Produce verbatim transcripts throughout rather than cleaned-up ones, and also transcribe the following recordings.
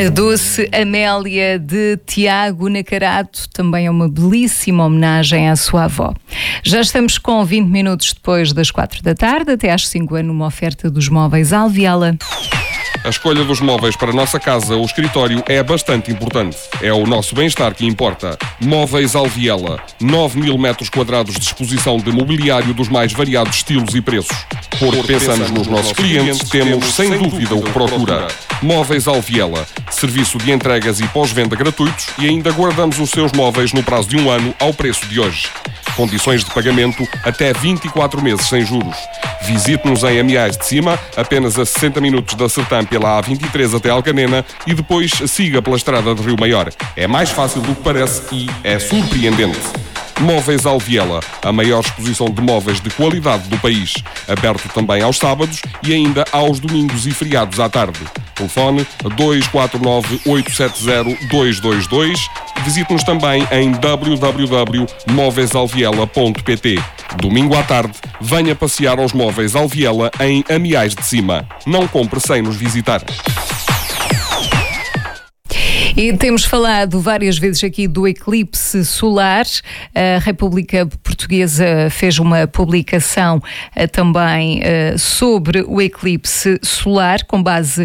A Doce Amélia de Tiago Nacarato também é uma belíssima homenagem à sua avó. Já estamos com vinte minutos depois das quatro da tarde, até às cinco é numa oferta dos móveis Alviela. A escolha dos móveis para a nossa casa ou escritório é bastante importante. É o nosso bem-estar que importa. Móveis Alviela. nove mil metros quadrados de exposição de mobiliário dos mais variados estilos e preços. Porque pensamos nos nossos clientes, temos sem dúvida o que procura. Móveis Alviela. Serviço de entregas e pós-venda gratuitos e ainda guardamos os seus móveis no prazo de um ano ao preço de hoje. Condições de pagamento até vinte e quatro meses sem juros. Visite-nos em Amiais de Cima, apenas a sessenta minutos da Sertã pela A vinte e três até Alcanena e depois siga pela estrada de Rio Maior. É mais fácil do que parece e é surpreendente. Móveis Alviela, a maior exposição de móveis de qualidade do país. Aberto também aos sábados e ainda aos domingos e feriados à tarde. Telefone dois quatro nove, oito sete zero, dois dois dois. Visite-nos também em w w w ponto móveis alviela ponto p t. Domingo à tarde, venha passear aos Móveis Alviela em Amiais de Cima. Não compre sem nos visitar. E temos falado várias vezes aqui do eclipse solar. A República Portuguesa fez uma publicação uh, também uh, sobre o eclipse solar, com base uh,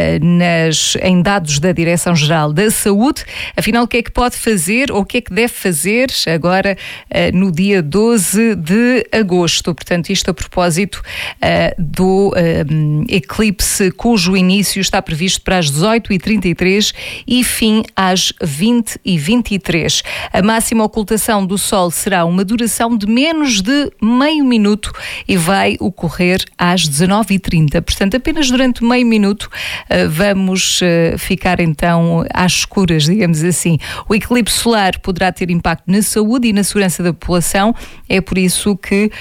nas, em dados da Direção-Geral da Saúde. Afinal, o que é que pode fazer ou o que é que deve fazer agora uh, no dia doze de agosto? Portanto, isto a propósito uh, do uh, eclipse, cujo início está previsto para as dezoito e trinta e três e fim às vinte e vinte e três. A máxima ocultação do Sol será uma duração de menos de meio minuto e vai ocorrer às dezanove e trinta. Portanto, apenas durante meio minuto vamos ficar então às escuras, digamos assim. O eclipse solar poderá ter impacto na saúde e na segurança da população. É por isso que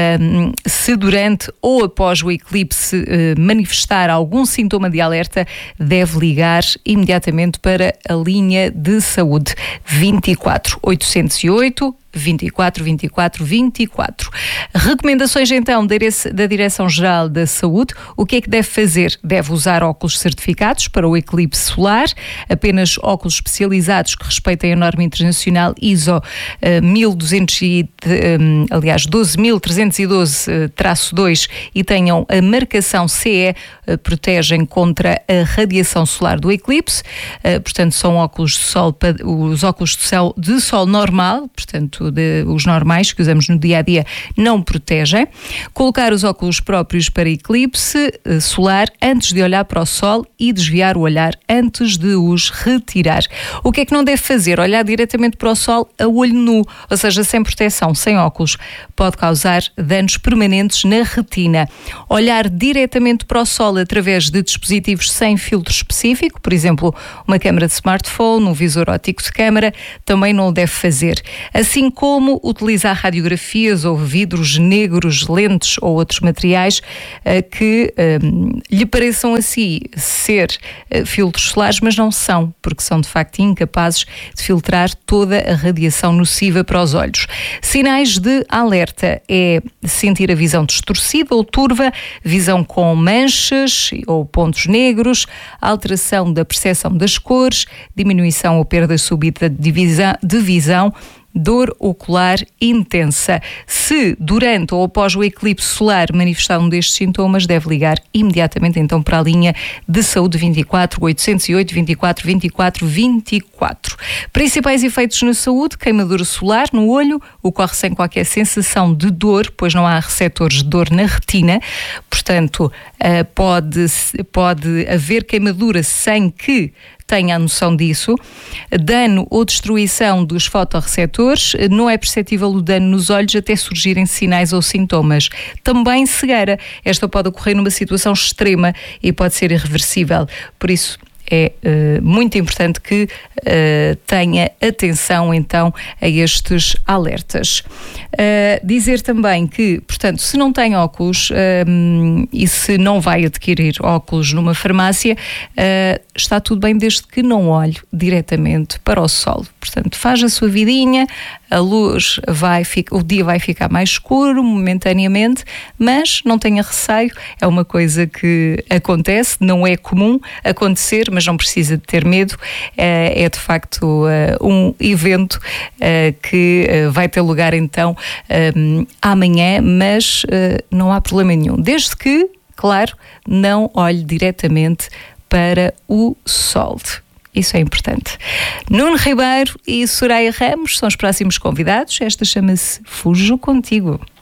se durante ou após o eclipse manifestar algum sintoma de alerta, deve ligar imediatamente para a linha de saúde vinte e quatro oitocentos e oito vinte e quatro vinte e quatro vinte e quatro. Recomendações então da Direção-Geral da Saúde. O que é que deve fazer? Deve usar óculos certificados para o eclipse solar, apenas óculos especializados que respeitem a norma internacional I S O uh, mil e duzentos e, um, aliás, doze mil trezentos e doze traço dois e tenham a marcação C E, uh, protegem contra a radiação solar do eclipse. Uh, portanto, são óculos de sol, os óculos de sol, de sol normal, portanto, De, os normais que usamos no dia a dia não protegem. Colocar os óculos próprios para eclipse uh, solar antes de olhar para o Sol e desviar o olhar antes de os retirar. O que é que não deve fazer? Olhar diretamente para o Sol a olho nu, ou seja, sem proteção, sem óculos. Pode causar danos permanentes na retina. Olhar diretamente para o Sol através de dispositivos sem filtro específico, por exemplo, uma câmara de smartphone, um visor óptico de câmara, também não o deve fazer. Assim como utilizar radiografias ou vidros negros, lentes ou outros materiais uh, que uh, lhe pareçam assim ser uh, filtros solares, mas não são, porque são de facto incapazes de filtrar toda a radiação nociva para os olhos. Sinais de alerta é sentir a visão distorcida ou turva, visão com manchas ou pontos negros, alteração da percepção das cores, diminuição ou perda súbita de visão, de visão dor ocular intensa. Se durante ou após o eclipse solar manifestar um destes sintomas, deve ligar imediatamente então para a linha de saúde vinte e quatro oitocentos e oito vinte e quatro vinte e quatro vinte e quatro. Principais efeitos na saúde: queimadura solar no olho, ocorre sem qualquer sensação de dor, pois não há receptores de dor na retina, portanto pode, pode haver queimadura sem que tenha a noção disso. Dano ou destruição dos fotorreceptores, não é perceptível o dano nos olhos até surgirem sinais ou sintomas. Também cegueira, esta pode ocorrer numa situação extrema e pode ser irreversível, por isso é uh, muito importante que uh, tenha atenção então a estes alertas. Uh, dizer também que, portanto, se não tem óculos uh, e se não vai adquirir óculos numa farmácia, uh, está tudo bem desde que não olhe diretamente para o sol. Portanto, faz a sua vidinha, a luz vai ficar, o dia vai ficar mais escuro momentaneamente, mas não tenha receio, é uma coisa que acontece, não é comum acontecer, mas não precisa de ter medo. É de facto um evento que vai ter lugar então amanhã, mas não há problema nenhum, desde que, claro, não olhe diretamente para o sol. Isso é importante. Nuno Ribeiro e Soraya Ramos são os próximos convidados. Esta chama-se Fujo Contigo.